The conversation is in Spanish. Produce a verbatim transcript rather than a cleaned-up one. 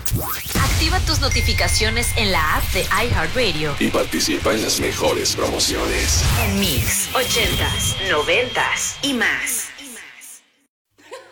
Activa tus notificaciones en la app de iHeartRadio y participa en las mejores promociones. en Mix, ochentas, noventas y más.